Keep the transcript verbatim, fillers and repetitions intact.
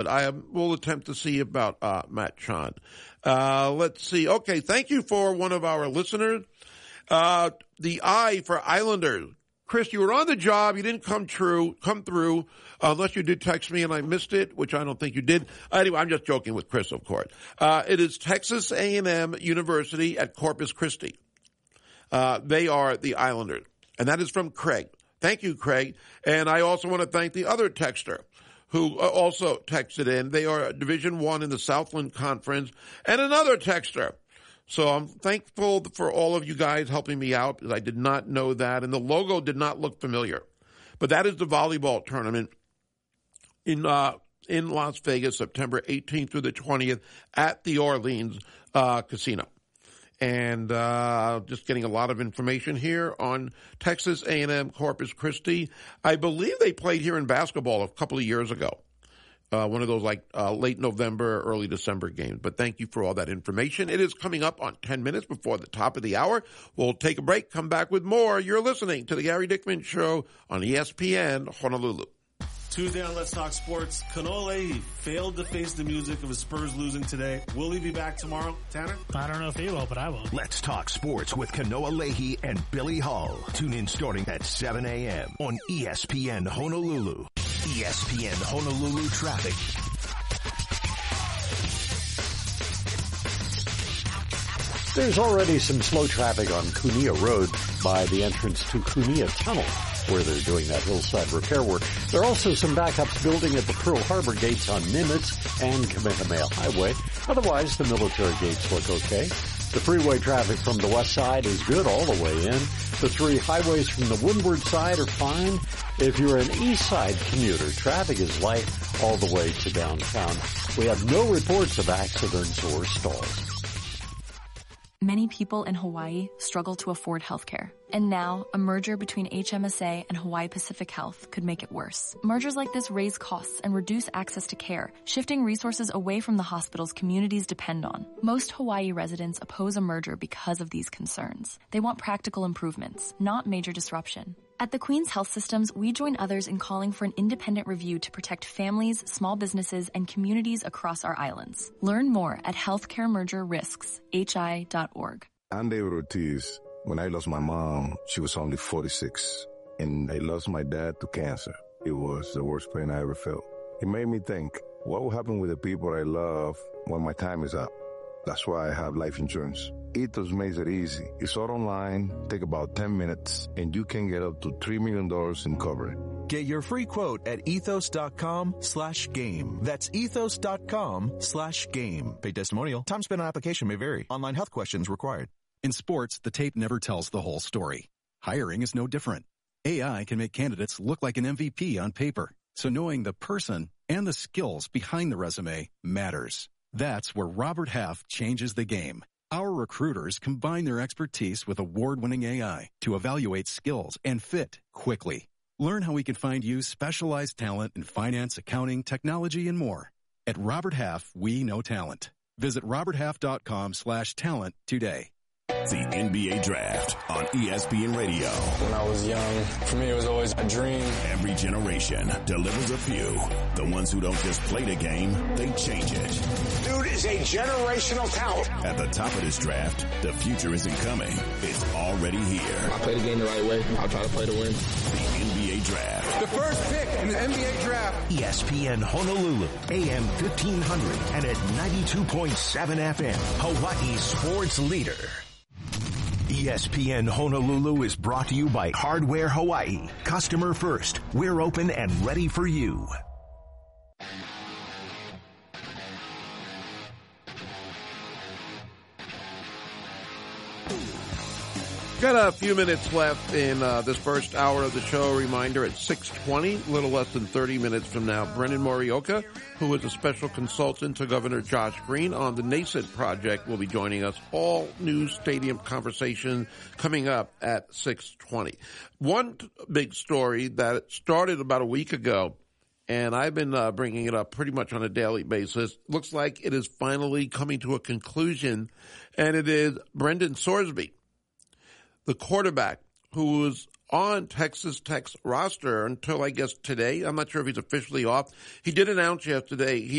I will attempt to see about uh, Matt Chon. Uh, let's see. Okay, thank you for one of our listeners. Uh, the I for Islanders. Chris, you were on the job. You didn't come true, come through, uh, unless you did text me and I missed it, which I don't think you did. Anyway, I'm just joking with Chris, of course. Uh, it is Texas A and M University at Corpus Christi. Uh, they are the Islanders. And that is from Craig. Thank you, Craig. And I also want to thank the other texter who also texted in. They are Division One in the Southland Conference. And another texter. So I'm thankful for all of you guys helping me out, because I did not know that, and the logo did not look familiar. But that is the volleyball tournament in uh, in Las Vegas, September eighteenth through the twentieth at the Orleans uh, Casino. And uh, just getting a lot of information here on Texas A and M Corpus Christi. I believe they played here in basketball a couple of years ago. Uh, one of those like uh, late November, early December games. But thank you for all that information. It is coming up on ten minutes before the top of the hour. We'll take a break, come back with more. You're listening to the Gary Dickman Show on E S P N Honolulu. Tuesday on Let's Talk Sports, Kanoa Leahy failed to face the music of his Spurs losing today. Will he be back tomorrow, Tanner? I don't know if he will, but I will. Let's Talk Sports with Kanoa Leahy and Billy Hull. Tune in starting at seven a.m. on E S P N Honolulu. E S P N Honolulu traffic. There's already some slow traffic on Kunia Road by the entrance to Kunia Tunnel, where they're doing that hillside repair work. There are also some backups building at the Pearl Harbor gates on Nimitz and Kamehameha Highway. Otherwise, the military gates look okay. The freeway traffic from the west side is good all the way in. The three highways from the windward side are fine. If you're an east side commuter, traffic is light all the way to downtown. We have no reports of accidents or stalls. Many people in Hawaii struggle to afford healthcare. And now, a merger between H M S A and Hawaii Pacific Health could make it worse. Mergers like this raise costs and reduce access to care, shifting resources away from the hospitals communities depend on. Most Hawaii residents oppose a merger because of these concerns. They want practical improvements, not major disruption. At the Queen's Health Systems, we join others in calling for an independent review to protect families, small businesses, and communities across our islands. Learn more at healthcare merger risks h i dot org. I'm David Ortiz. When I lost my mom, she was only forty-six, and I lost my dad to cancer. It was the worst pain I ever felt. It made me think, what will happen with the people I love when my time is up? That's why I have life insurance. Ethos makes it easy. It's all online, take about ten minutes, and you can get up to three million dollars in coverage. Get your free quote at ethos.com slash game. That's ethos.com slash game. Paid testimonial. Time spent on application may vary. Online health questions required. In sports, the tape never tells the whole story. Hiring is no different. A I can make candidates look like an M V P on paper. So knowing the person and the skills behind the resume matters. That's where Robert Half changes the game. Our recruiters combine their expertise with award-winning A I to evaluate skills and fit quickly. Learn how we can find you specialized talent in finance, accounting, technology, and more. At Robert Half, we know talent. Visit roberthalf.com slash talent today. The N B A Draft on E S P N Radio. When I was young, for me it was always a dream. Every generation delivers a few. The ones who don't just play the game, they change it. Dude is a generational talent. At the top of this draft, the future isn't coming. It's already here. I play the game the right way. I'll try to play to win. The N B A Draft. The first pick in the N B A Draft. E S P N Honolulu, A M fifteen hundred and at ninety-two point seven F M, Hawaii's sports leader. E S P N Honolulu is brought to you by Hardware Hawaii. Customer first. We're open and ready for you. Got a few minutes left in uh, this first hour of the show. Reminder at six twenty, a little less than thirty minutes from now, Brendan Morioka, who is a special consultant to Governor Josh Green on the Nascent Project, will be joining us. All new stadium conversation coming up at six twenty. One big story that started about a week ago, and I've been uh, bringing it up pretty much on a daily basis, looks like it is finally coming to a conclusion, and it is Brendan Sorsby, the quarterback who was on Texas Tech's roster until, I guess, today. I'm not sure if he's officially off. He did announce yesterday he